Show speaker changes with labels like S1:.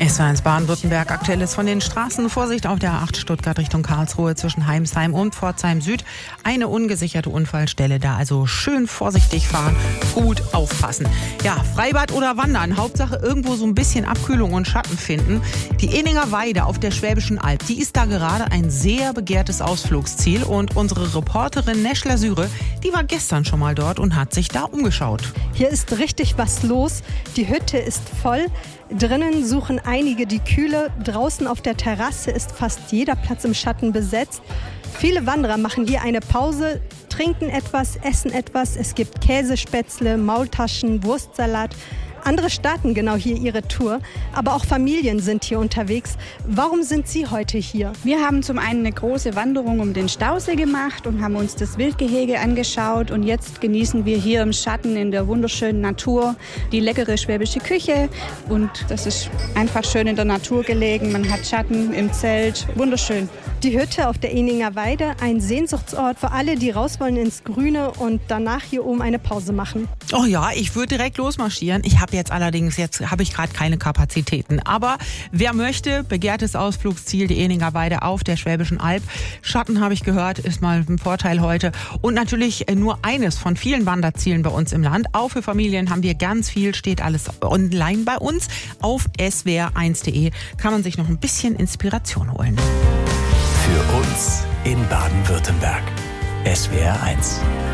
S1: SWR1 Baden-Württemberg, Aktuelles von den Straßen. Vorsicht auf der A8 Stuttgart Richtung Karlsruhe zwischen Heimsheim und Pforzheim Süd. Eine ungesicherte Unfallstelle, da also schön vorsichtig fahren, gut aufpassen. Ja, Freibad oder Wandern, Hauptsache irgendwo so ein bisschen Abkühlung und Schatten finden. Die Eninger Weide auf der Schwäbischen Alb, die ist da gerade ein sehr begehrtes Ausflugsziel. Und unsere Reporterin Neschla Süre, die war gestern schon mal dort und hat sich da umgeschaut.
S2: Hier ist richtig was los. Die Hütte ist voll. Drinnen suchen einige die Kühle. Draußen auf der Terrasse ist fast jeder Platz im Schatten besetzt. Viele Wanderer machen hier eine Pause, trinken etwas, essen etwas. Es gibt Käsespätzle, Maultaschen, Wurstsalat. Andere starten genau hier ihre Tour, aber auch Familien sind hier unterwegs. Warum sind Sie heute hier?
S3: Wir haben zum einen eine große Wanderung um den Stausee gemacht und haben uns das Wildgehege angeschaut. Und jetzt genießen wir hier im Schatten in der wunderschönen Natur die leckere schwäbische Küche. Und das ist einfach schön in der Natur gelegen. Man hat Schatten im Zelt. Wunderschön.
S2: Die Hütte auf der Eninger Weide, ein Sehnsuchtsort für alle, die raus wollen ins Grüne und danach hier oben eine Pause machen.
S1: Oh ja, ich würde direkt losmarschieren. Ich habe jetzt gerade keine Kapazitäten. Aber wer möchte, begehrtes Ausflugsziel, die Eninger Weide auf der Schwäbischen Alb. Schatten, habe ich gehört, ist mal ein Vorteil heute. Und natürlich nur eines von vielen Wanderzielen bei uns im Land. Auch für Familien haben wir ganz viel, steht alles online bei uns. Auf swr1.de kann man sich noch ein bisschen Inspiration holen.
S4: Für uns in Baden-Württemberg. SWR1.